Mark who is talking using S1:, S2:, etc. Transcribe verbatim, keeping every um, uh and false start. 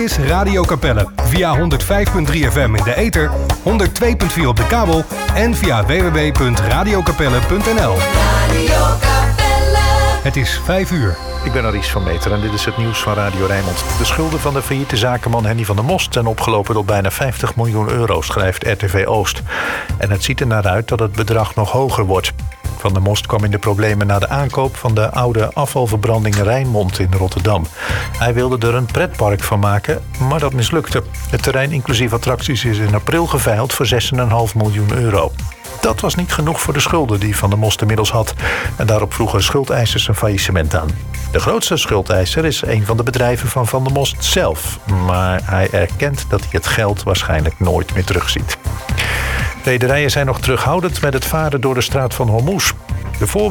S1: is Radio Capelle. Via honderd vijf komma drie F M in de ether, honderd twee komma vier op de kabel en via w w w punt radio capelle punt n l. Radio Capelle. Het is vijf uur.
S2: Ik ben Aries van Meter en dit is het nieuws van Radio Rijnmond. De schulden van de failliete zakenman Henny van der Most zijn opgelopen tot bijna vijftig miljoen euro, schrijft R T V Oost. En het ziet er naar uit dat het bedrag nog hoger wordt. Van der Most kwam in de problemen na de aankoop van de oude afvalverbranding Rijnmond in Rotterdam. Hij wilde er een pretpark van maken, maar dat mislukte. Het terrein inclusief attracties is in april geveild voor zes komma vijf miljoen euro. Dat was niet genoeg voor de schulden die Van der Most inmiddels had. En daarop vroegen schuldeisers een faillissement aan. De grootste schuldeiser is een van de bedrijven van Van der Most zelf. Maar hij erkent dat hij het geld waarschijnlijk nooit meer terugziet. Rederijen zijn nog terughoudend met het varen door de straat van Hormuz. De